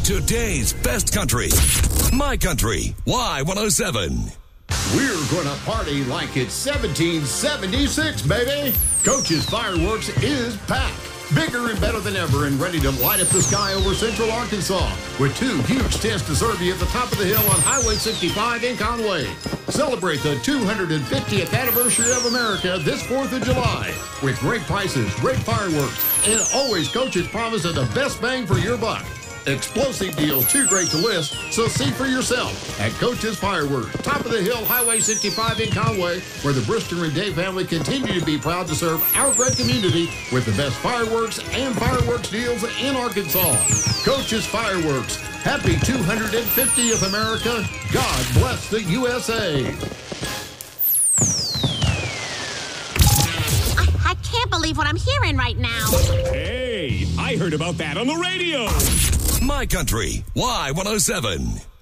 Today's best country. My Country. Y107. We're going to party like it's 1776, baby. Coach's Fireworks is packed. Bigger and better than ever and ready to light up the sky over central Arkansas with 2 huge tents to serve you at the top of the hill on Highway 65 in Conway. Celebrate the 250th anniversary of America this 4th of July with great prices, great fireworks, and always Coach's promise of the best bang for your buck. Explosive deals too great to list, so see for yourself at Coach's Fireworks, top of the hill, Highway 65 in Conway, where the Brister and Day family continue to be proud to serve our great community with the best fireworks and fireworks deals in Arkansas. Coach's Fireworks. Happy 250th America. God bless the USA. I can't believe what I'm hearing right now. Hey, I heard about that on the radio. My Country. Y107.